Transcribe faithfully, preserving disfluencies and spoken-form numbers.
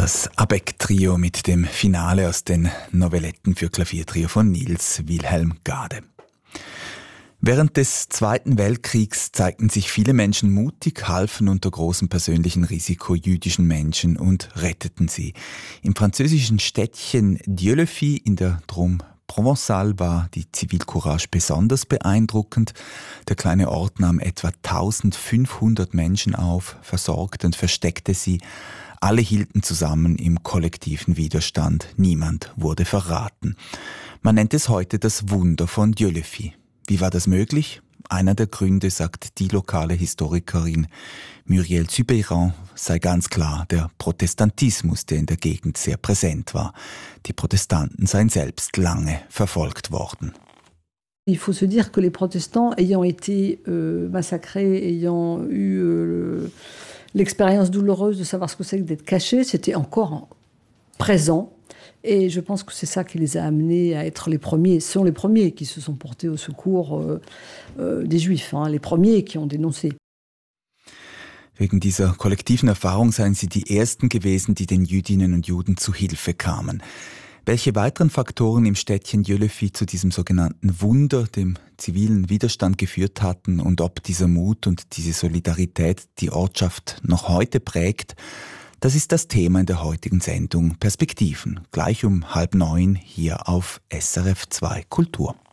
Das Abeck-Trio mit dem Finale aus den Novelletten für Klaviertrio von Niels Wilhelm Gade. Während des Zweiten Weltkriegs zeigten sich viele Menschen mutig, halfen unter großem persönlichen Risiko jüdischen Menschen und retteten sie. Im französischen Städtchen Dieulefit in der Drôme Provençal war die Zivilcourage besonders beeindruckend. Der kleine Ort nahm etwa eintausendfünfhundert Menschen auf, versorgte und versteckte sie. Alle hielten zusammen im kollektiven Widerstand. Niemand wurde verraten. Man nennt es heute das Wunder von Dieulefit. Wie war das möglich? Einer der Gründe, sagt die lokale Historikerin Muriel Zubeyran, sei ganz klar der Protestantismus, der in der Gegend sehr präsent war. Die Protestanten seien selbst lange verfolgt worden. Il faut se dire que les protestants ayant été euh, massacrés, ayant eu euh, l'expérience douloureuse de savoir ce que c'est que d'être caché, c'était encore présent. Et je pense que c'est ça qui les a amenés à être les premiers. Ce sont les premiers qui se sont portés au secours euh, euh, des Juifs, hein, les premiers qui ont dénoncé. Wegen dieser kollektiven Erfahrung seien sie die Ersten gewesen, die den Jüdinnen und Juden zu Hilfe kamen. Welche weiteren Faktoren im Städtchen Dieulefit zu diesem sogenannten Wunder, dem zivilen Widerstand geführt hatten und ob dieser Mut und diese Solidarität die Ortschaft noch heute prägt, das ist das Thema in der heutigen Sendung Perspektiven. Gleich um halb neun hier auf S R F zwei Kultur.